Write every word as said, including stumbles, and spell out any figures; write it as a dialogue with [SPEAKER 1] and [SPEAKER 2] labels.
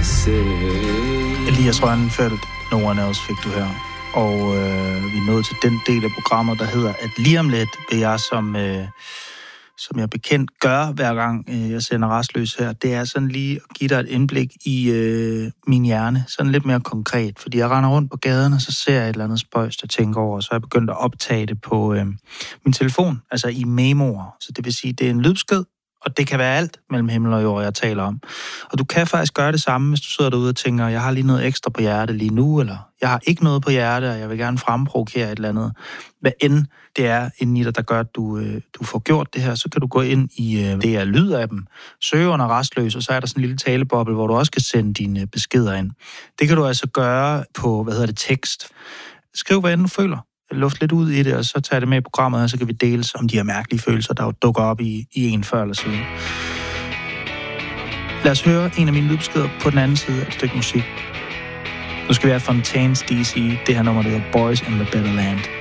[SPEAKER 1] Elias Rønnenfeldt, No One Else fik du her. Og øh, vi er nået til den del af programmet, der hedder, at lige om lidt vil jeg, som, øh, som jeg bekendt gør, hver gang øh, jeg sender Rastløs her, det er sådan lige at give dig et indblik i øh, min hjerne, sådan lidt mere konkret. Fordi jeg render rundt på gaden, og så ser jeg et eller andet spøjs, der tænker over, og så er jeg begyndt at optage det på øh, min telefon, altså i memoer. Så det vil sige, det er en lydbesked, og det kan være alt mellem himmel og jord, jeg taler om. Og du kan faktisk gøre det samme, hvis du sidder derude og tænker, jeg har lige noget ekstra på hjertet lige nu, eller jeg har ikke noget på hjertet, og jeg vil gerne fremprovokere et eller andet. Hvad end det er inde i dig, der gør, at du, øh, du får gjort det her, så kan du gå ind i øh, det er lydappen, søge under Rastløs, og så er der sådan en lille taleboble, hvor du også kan sende dine beskeder ind. Det kan du altså gøre på, hvad hedder det, tekst. Skriv, hvad end du føler. Luft lidt ud i det, og så tager det med i programmet, og så kan vi dele om de her mærkelige følelser, der jo dukker op i, i en før eller siden. Lad os høre en af mine lydbeskeder på den anden side af et stykke musik. Nu skal vi have Fontaines D C, det her nummer, der hedder Boys in the Better Land.